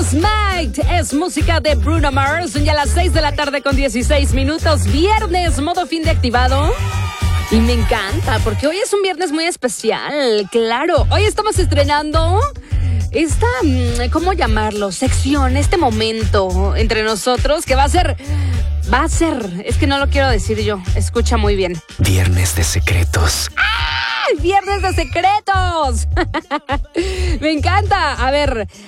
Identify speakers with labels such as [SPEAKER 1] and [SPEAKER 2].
[SPEAKER 1] Smite es música de Bruno Mars. Ya a las 6 de la tarde con 16 minutos. Viernes, modo fin de activado. Y me encanta porque hoy es un viernes muy especial. Claro, hoy estamos estrenando esta, ¿cómo llamarlo? Sección, este momento entre nosotros que va a ser, es que no lo quiero decir yo. Escucha muy bien.
[SPEAKER 2] Viernes de secretos.
[SPEAKER 1] ¡Ay! ¡Viernes de secretos! Me encanta. A ver,